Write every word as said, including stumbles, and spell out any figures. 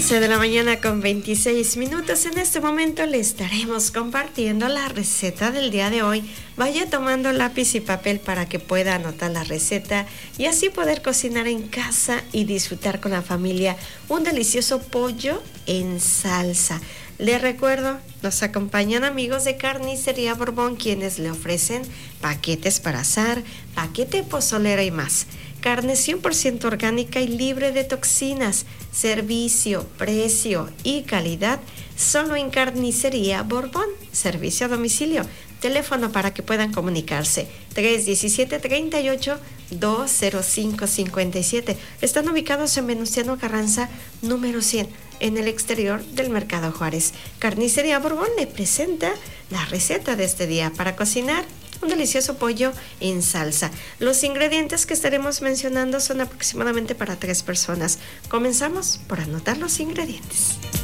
once de la mañana con veintiséis minutos. En este momento le estaremos compartiendo la receta del día de hoy. Vaya tomando lápiz y papel para que pueda anotar la receta y así poder cocinar en casa y disfrutar con la familia un delicioso pollo en salsa. Les recuerdo, nos acompañan amigos de Carnicería Borbón, quienes le ofrecen paquetes para asar, paquete pozolera y más. Carne cien por ciento orgánica y libre de toxinas. Servicio, precio y calidad solo en Carnicería Borbón. Servicio a domicilio. Teléfono para que puedan comunicarse: tres uno siete, tres ocho, dos cero cinco cinco siete. Están ubicados en Venustiano Carranza, número cien, en el exterior del Mercado Juárez. Carnicería Borbón le presenta la receta de este día para cocinar un delicioso pollo en salsa. Los ingredientes que estaremos mencionando son aproximadamente para tres personas. Comenzamos por anotar los ingredientes.